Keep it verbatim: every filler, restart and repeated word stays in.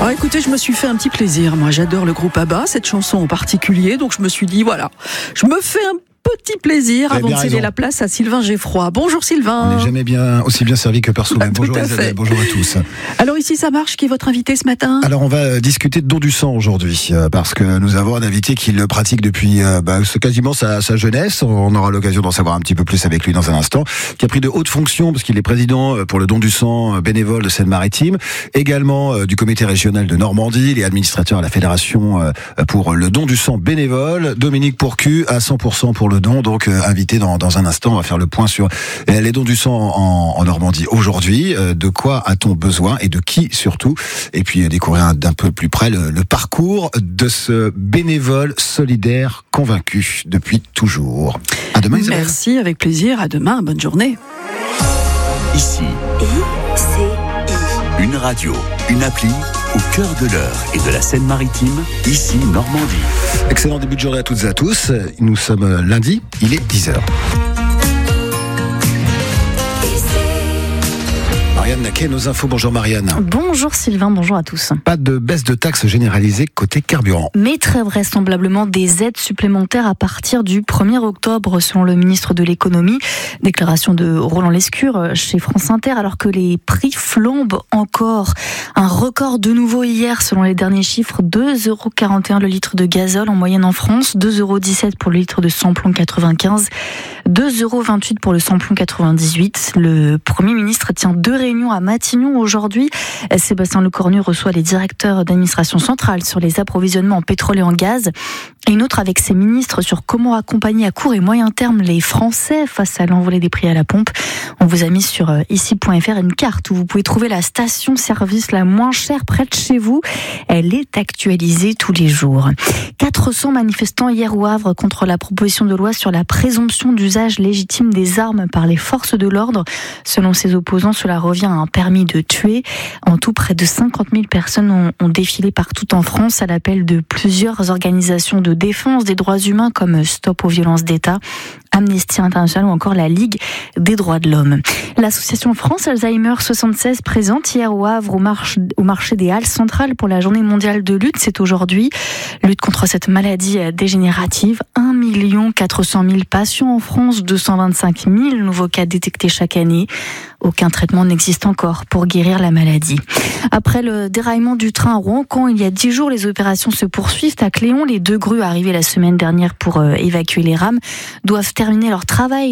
Ah, écoutez, je me suis fait un petit plaisir. Moi, j'adore le groupe ABBA, cette chanson en particulier. Donc, je me suis dit, voilà, je me fais un petit plaisir avant de céder raison. la place à Sylvain Geffroy. Bonjour Sylvain. On n'est jamais bien, aussi bien servi que par soi-même. Bonjour Isabelle, bonjour à tous. Alors ici ça marche, qui est votre invité ce matin ? Alors on va discuter de don du sang aujourd'hui, euh, parce que nous avons un invité qui le pratique depuis euh, bah, quasiment sa, sa jeunesse. On aura l'occasion d'en savoir un petit peu plus avec lui dans un instant. Qui a pris de hautes fonctions, parce qu'il est président pour le don du sang bénévole de Seine-Maritime, également euh, du comité régional de Normandie. Il est administrateur à la fédération euh, pour le don du sang bénévole. Dominique Pourcu à cent pour cent pour le don, donc euh, invité dans, dans un instant. On va faire le point sur euh, les dons du sang en, en Normandie aujourd'hui. Euh, de quoi a-t-on besoin et de qui surtout ? Et puis euh, découvrir d'un peu plus près le, le parcours de ce bénévole solidaire convaincu depuis toujours. À demain Isabelle. Merci, avec plaisir. À demain, bonne journée. Ici, I C I. Une radio, une appli au cœur de l'heure et de la Seine-Maritime, ici Normandie. Excellent début de journée à toutes et à tous. Nous sommes lundi, il est dix heures. Marianne Naquet, nos infos. Bonjour Marianne. Bonjour Sylvain, bonjour à tous. Pas de baisse de taxes généralisée côté carburant. Mais très vraisemblablement des aides supplémentaires à partir du premier octobre selon le ministre de l'économie. Déclaration de Roland Lescure chez France Inter, alors que les prix flambent encore. Un record de nouveau hier selon les derniers chiffres, deux euros quarante et un le litre de gazole en moyenne en France, deux euros dix-sept pour le litre de samplon quatre-vingt-quinze, deux euros vingt-huit pour le samplon quatre-vingt-dix-huit. Le Premier ministre tient deux réunions à Matignon aujourd'hui. Sébastien Lecornu reçoit les directeurs d'administration centrale sur les approvisionnements en pétrole et en gaz. Et une autre avec ses ministres sur comment accompagner à court et moyen terme les Français face à l'envolée des prix à la pompe. On vous a mis sur ici point f r une carte où vous pouvez trouver la station-service la moins chère près de chez vous. Elle est actualisée tous les jours. quatre cents manifestants hier au Havre contre la proposition de loi sur la présomption d'usage légitime des armes par les forces de l'ordre. Selon ses opposants, cela revient à un permis de tuer. En tout, près de cinquante mille personnes ont, ont défilé partout en France à l'appel de plusieurs organisations de défense des droits humains comme Stop aux violences d'État, Amnesty International ou encore la Ligue des droits de l'homme. L'association France Alzheimer soixante-seize présente hier au Havre au, marche, au marché des Halles centrales pour la journée mondiale de lutte. C'est aujourd'hui. Lutte contre cette maladie dégénérative. un million quatre cent mille patients en France, deux cent vingt-cinq mille nouveaux cas détectés chaque année. Aucun traitement n'existe encore pour guérir la maladie. Après le déraillement du train à Rouen-Caen, il y a dix jours, les opérations se poursuivent. À Cléon, les deux grues arrivées la semaine dernière pour euh, évacuer les rames doivent terminer leur travail